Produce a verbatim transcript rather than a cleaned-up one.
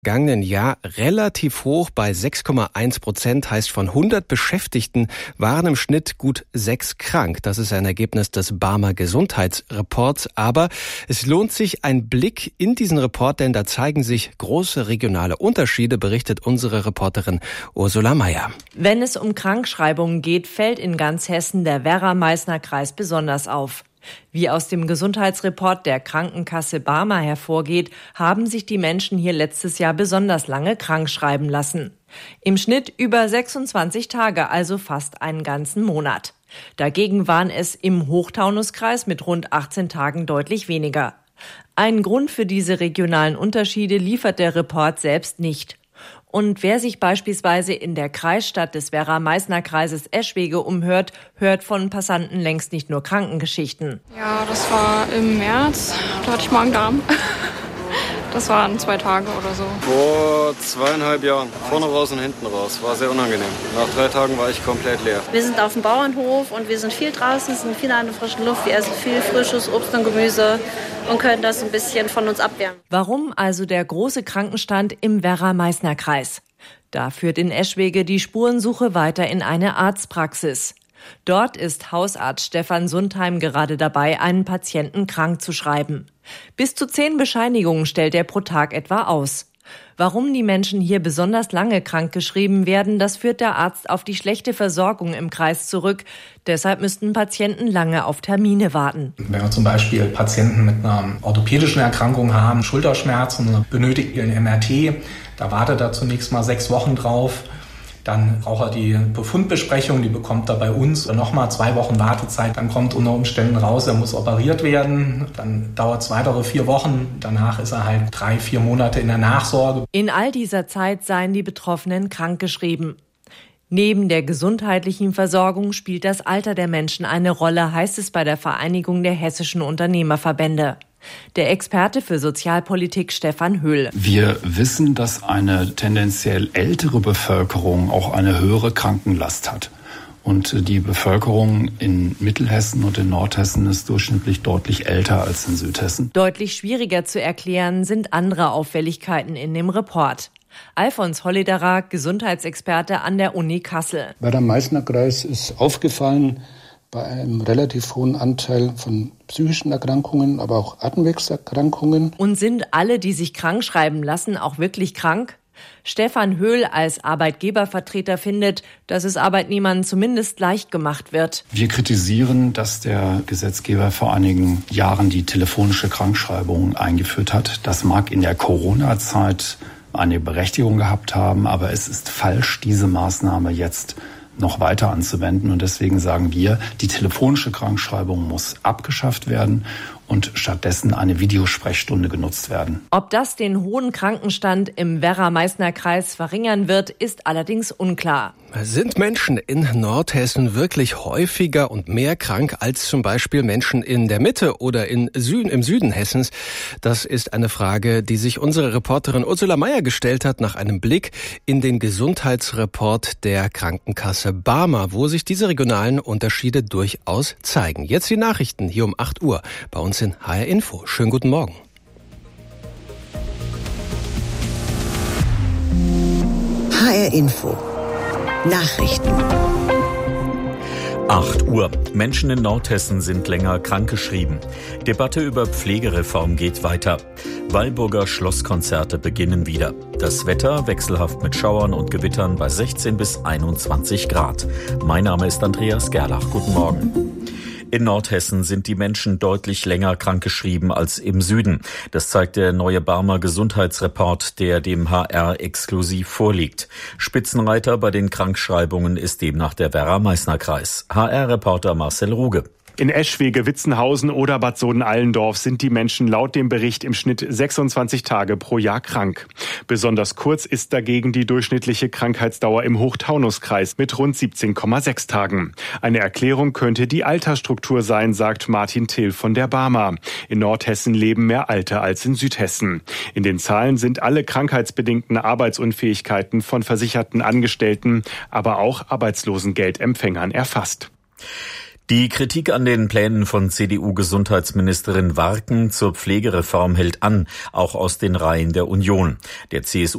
vergangenen Jahr relativ hoch bei sechs Komma eins Prozent, heißt von hundert Beschäftigten waren im Schnitt gut sechs krank. Das ist ein Ergebnis des Barmer Gesundheitsreports. Aber es lohnt sich ein Blick in diesen Report, denn da zeigen sich große regionale Unterschiede, berichtet unsere Reporterin Ursula Meier. Wenn es um Krankschreibungen geht, fällt in ganz Hessen der Werra-Meißner-Kreis besonders auf. Wie aus dem Gesundheitsreport der Krankenkasse Barmer hervorgeht, haben sich die Menschen hier letztes Jahr besonders lange krankschreiben lassen. Im Schnitt über sechsundzwanzig Tage, also fast einen ganzen Monat. Dagegen waren es im Hochtaunuskreis mit rund achtzehn Tagen deutlich weniger. Einen Grund für diese regionalen Unterschiede liefert der Report selbst nicht. Und wer sich beispielsweise in der Kreisstadt des Werra-Meißner-Kreises Eschwege umhört, hört von Passanten längst nicht nur Krankengeschichten. Ja, das war im März, da hatte ich Magen-Darm. Das waren zwei Tage oder so. Vor zweieinhalb Jahren, vorne raus und hinten raus, war sehr unangenehm. Nach drei Tagen war ich komplett leer. Wir sind auf dem Bauernhof und wir sind viel draußen, sind viel an der frischen Luft, wir essen viel frisches Obst und Gemüse und können das ein bisschen von uns abwehren. Warum also der große Krankenstand im Werra-Meißner-Kreis? Da führt in Eschwege die Spurensuche weiter in eine Arztpraxis. Dort ist Hausarzt Stefan Sundheim gerade dabei, einen Patienten krank zu schreiben. Bis zu zehn Bescheinigungen stellt er pro Tag etwa aus. Warum die Menschen hier besonders lange krankgeschrieben werden, das führt der Arzt auf die schlechte Versorgung im Kreis zurück. Deshalb müssten Patienten lange auf Termine warten. Wenn wir zum Beispiel Patienten mit einer orthopädischen Erkrankung haben, Schulterschmerzen, benötigen ein M R T, da wartet er zunächst mal sechs Wochen drauf. Dann braucht er die Befundbesprechung, die bekommt er bei uns. Nochmal zwei Wochen Wartezeit, dann kommt unter Umständen raus, er muss operiert werden. Dann dauert es weitere vier Wochen. Danach ist er halt drei, vier Monate in der Nachsorge. In all dieser Zeit seien die Betroffenen krankgeschrieben. Neben der gesundheitlichen Versorgung spielt das Alter der Menschen eine Rolle, heißt es bei der Vereinigung der hessischen Unternehmerverbände. Der Experte für Sozialpolitik Stefan Höhl. Wir wissen, dass eine tendenziell ältere Bevölkerung auch eine höhere Krankenlast hat. Und die Bevölkerung in Mittelhessen und in Nordhessen ist durchschnittlich deutlich älter als in Südhessen. Deutlich schwieriger zu erklären sind andere Auffälligkeiten in dem Report. Alfons Hollederer, Gesundheitsexperte an der Uni Kassel. Bei der Meißner-Kreis ist aufgefallen, bei einem relativ hohen Anteil von psychischen Erkrankungen, aber auch Atemwegserkrankungen. Und sind alle, die sich krank schreiben lassen, auch wirklich krank? Stefan Höhl als Arbeitgebervertreter findet, dass es Arbeitnehmern zumindest leicht gemacht wird. Wir kritisieren, dass der Gesetzgeber vor einigen Jahren die telefonische Krankschreibung eingeführt hat. Das mag in der Corona-Zeit eine Berechtigung gehabt haben, aber es ist falsch, diese Maßnahme jetzt noch weiter anzuwenden. Und deswegen sagen wir, die telefonische Krankschreibung muss abgeschafft werden und stattdessen eine Videosprechstunde genutzt werden. Ob das den hohen Krankenstand im Werra-Meißner-Kreis verringern wird, ist allerdings unklar. Sind Menschen in Nordhessen wirklich häufiger und mehr krank als zum Beispiel Menschen in der Mitte oder in Süden, im Süden Hessens? Das ist eine Frage, die sich unsere Reporterin Ursula Meier gestellt hat nach einem Blick in den Gesundheitsreport der Krankenkasse Barmer, wo sich diese regionalen Unterschiede durchaus zeigen. Jetzt die Nachrichten hier um acht Uhr bei uns in H R Info. Schönen guten Morgen. H R Info. Nachrichten. acht Uhr. Menschen in Nordhessen sind länger krankgeschrieben. Debatte über Pflegereform geht weiter. Walburger Schlosskonzerte beginnen wieder. Das Wetter wechselhaft mit Schauern und Gewittern bei sechzehn bis einundzwanzig Grad. Mein Name ist Andreas Gerlach. Guten Morgen. In Nordhessen sind die Menschen deutlich länger krankgeschrieben als im Süden. Das zeigt der neue Barmer Gesundheitsreport, der dem H R exklusiv vorliegt. Spitzenreiter bei den Krankschreibungen ist demnach der Werra-Meißner-Kreis. H R-Reporter Marcel Ruge. In Eschwege, Witzenhausen oder Bad Soden-Allendorf sind die Menschen laut dem Bericht im Schnitt sechsundzwanzig Tage pro Jahr krank. Besonders kurz ist dagegen die durchschnittliche Krankheitsdauer im Hochtaunuskreis mit rund siebzehn Komma sechs Tagen. Eine Erklärung könnte die Altersstruktur sein, sagt Martin Till von der Barmer. In Nordhessen leben mehr Alte als in Südhessen. In den Zahlen sind alle krankheitsbedingten Arbeitsunfähigkeiten von versicherten Angestellten, aber auch Arbeitslosengeldempfängern erfasst. Die Kritik an den Plänen von C D U-Gesundheitsministerin Warken zur Pflegereform hält an, auch aus den Reihen der Union. Der C S